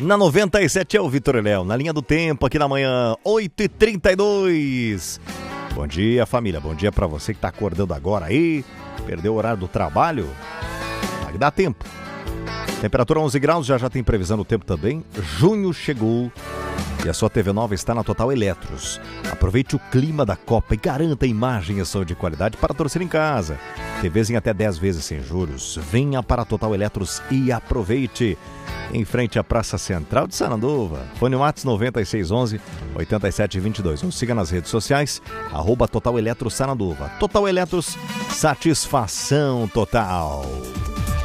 Na 97 é o Vitor e Léo, na linha do tempo, aqui na manhã, 8h32. Bom dia, família, bom dia pra você que tá acordando agora aí, perdeu o horário do trabalho, vai dar tempo. Temperatura 11 graus, já tem previsão do tempo também. Junho chegou e a sua TV nova está na Total Eletros. Aproveite o clima da Copa e garanta imagem e som de qualidade para torcer em casa. TVs em até 10 vezes sem juros. Venha para a Total Eletros e aproveite. Em frente à Praça Central de Sananduva. Fone WhatsApp 9611-8722. Ou siga nas redes sociais, @Total Eletros Sananduva. Total Eletros, satisfação total.